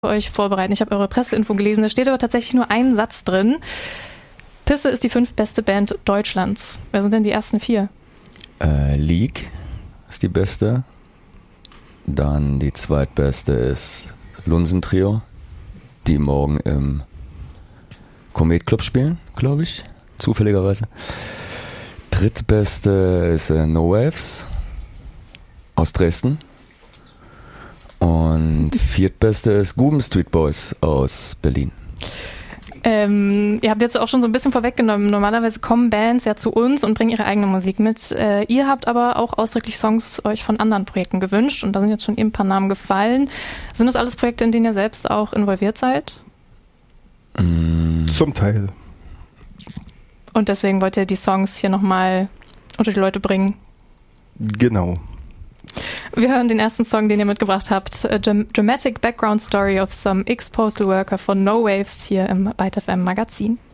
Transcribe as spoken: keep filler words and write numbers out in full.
für euch vorbereiten. Ich habe eure Presseinfo gelesen, da steht aber tatsächlich nur ein Satz drin. Pisse ist die fünftbeste Band Deutschlands. Wer sind denn die ersten vier? Äh, League ist die beste. Dann die zweitbeste ist Lunsen-Trio, die morgen im Komet Club spielen, glaube ich, zufälligerweise. Drittbeste ist äh, No Waves aus Dresden. Und viertbeste ist Guben Street Boys aus Berlin. Ähm, ihr habt jetzt auch schon so ein bisschen vorweggenommen, normalerweise kommen Bands ja zu uns und bringen ihre eigene Musik mit. Äh, ihr habt aber auch ausdrücklich Songs euch von anderen Projekten gewünscht und da sind jetzt schon eben ein paar Namen gefallen. Sind das alles Projekte, in denen ihr selbst auch involviert seid? Mm. Zum Teil. Und deswegen wollt ihr die Songs hier nochmal unter die Leute bringen? Genau. Wir hören den ersten Song, den ihr mitgebracht habt, A Dramatic Background Story of Some Ex-Postal Worker von No Waves hier im Byte F M Magazin.